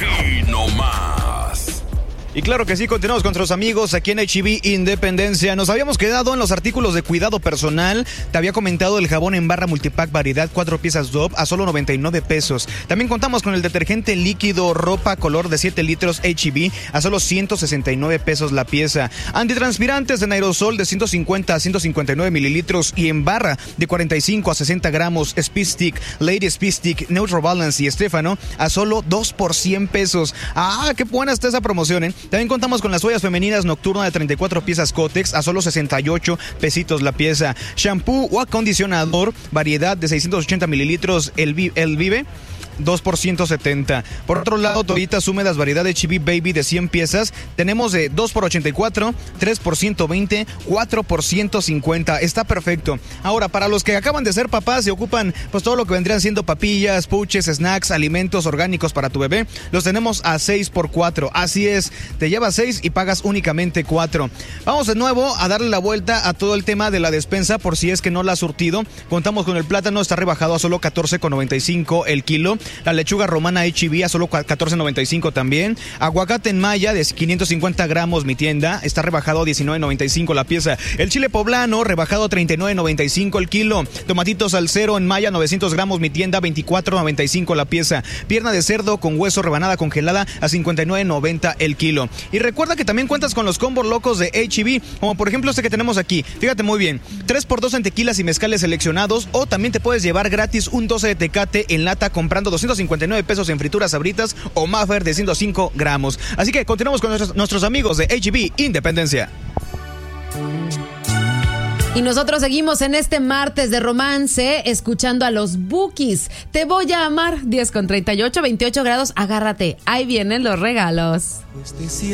Aquí no más. Y claro que sí, continuamos con nuestros amigos aquí en H-E-B Independencia. Nos habíamos quedado en los artículos de cuidado personal. Te había comentado el jabón en barra multipack variedad 4 piezas Dove a solo 99 pesos. También contamos con el detergente líquido ropa color de 7 litros H-E-B a solo 169 pesos la pieza. Antitranspirantes en aerosol de 150 a 159 mililitros y en barra de 45 a 60 gramos. Speed Stick, Lady Speed Stick, Neutral Balance y Stefano a solo 2 por 100 pesos. ¡Ah, qué buena está esa promoción, eh! También contamos con las toallas femeninas nocturna de 34 piezas Kotex a solo 68 pesitos la pieza. Shampoo o acondicionador, variedad de 680 mililitros, el Vive, 2 por 170. Por otro lado, toallitas húmedas variedad de H-E-B Baby de 100 piezas. Tenemos de 2 por 84, 3 por 120, 4 por 150. Está perfecto. Ahora, para los que acaban de ser papás y ocupan pues todo lo que vendrían siendo papillas, pouches, snacks, alimentos orgánicos para tu bebé, los tenemos a 6 por 4. Así es, te llevas 6 y pagas únicamente 4. Vamos de nuevo a darle la vuelta a todo el tema de la despensa por si es que no la has surtido. Contamos con el plátano, está rebajado a solo 14,95 el kilo. La lechuga romana H-E-B a solo 14.95 también. Aguacate en malla de 550 gramos, mi tienda, está rebajado a 19.95 la pieza. El chile poblano rebajado a 39.95 el kilo. Tomatitos al cero en malla 900 gramos, mi tienda, 24.95 la pieza. Pierna de cerdo con hueso rebanada congelada a 59.90 el kilo. Y recuerda que también cuentas con los combos locos de H-E-B, como por ejemplo este que tenemos aquí. Fíjate muy bien, 3x2 en tequilas y mezcales seleccionados, o también te puedes llevar gratis un 12 de Tecate en lata comprando 259 pesos en frituras Sabritas o Maffer de 105 gramos. Así que continuamos con nuestros amigos de H-E-B Independencia. Y nosotros seguimos en este martes de romance escuchando a los Bukis. Te voy a amar, 10 con 38, 28 grados, agárrate. Ahí vienen los regalos.